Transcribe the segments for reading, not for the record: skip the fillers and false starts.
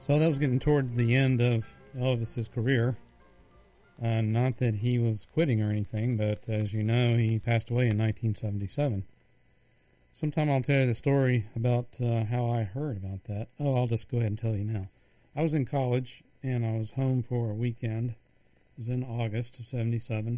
So that was getting toward the end of Elvis's career. Not that he was quitting or anything, but as you know, he passed away in 1977. Sometime I'll tell you the story about how I heard about that. Oh, I'll just go ahead and tell you now. I was in college, and I was home for a weekend. It was in August of 77.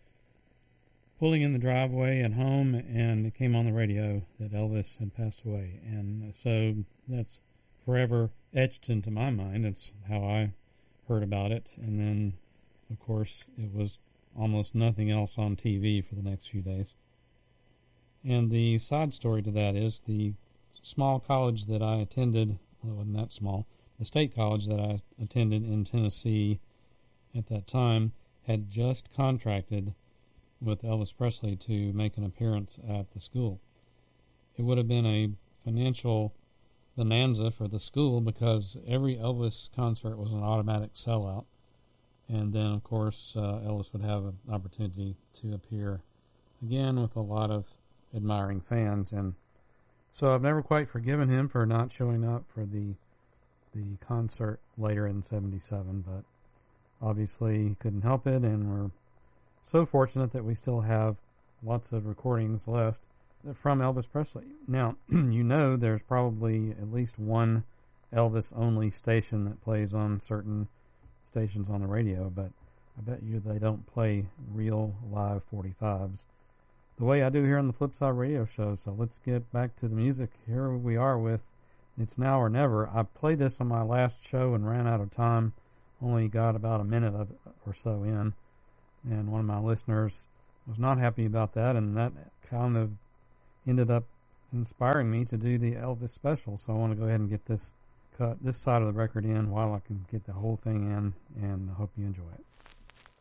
Pulling in the driveway at home, and it came on the radio that Elvis had passed away. And so that's forever etched into my mind. That's how I heard about it. And then, of course, it was almost nothing else on TV for the next few days. And the side story to that is the small college that I attended, well, it wasn't that small, the state college that I attended in Tennessee at that time had just contracted with Elvis Presley to make an appearance at the school. It would have been a financial bonanza for the school because every Elvis concert was an automatic sellout. And then, of course, Elvis would have an opportunity to appear again with a lot of admiring fans. And so I've never quite forgiven him for not showing up for the concert later in 77, but obviously he couldn't help it, and we're so fortunate that we still have lots of recordings left from Elvis Presley. Now, you know there's probably at least one Elvis-only station that plays on certain stations on the radio, but I bet you they don't play real live 45s the way I do here on the Flipside Radio Show. So let's get back to the music. Here we are with It's Now or Never. I played this on my last show and ran out of time. Only got about a minute of or so in. And one of my listeners was not happy about that, and that kind of ended up inspiring me to do the Elvis special. So I want to go ahead and get this side of the record in while I can get the whole thing in, and I hope you enjoy it.